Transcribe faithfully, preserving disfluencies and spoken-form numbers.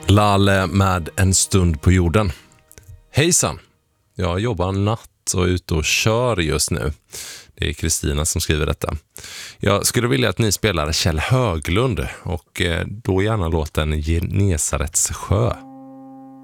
Lalle med En stund på jorden. Hejsan, jag jobbar natt och är ute och kör just nu. Det är Kristina som skriver detta. Jag skulle vilja att ni spelar Kjell Höglund och då gärna låten Genesarets sjö.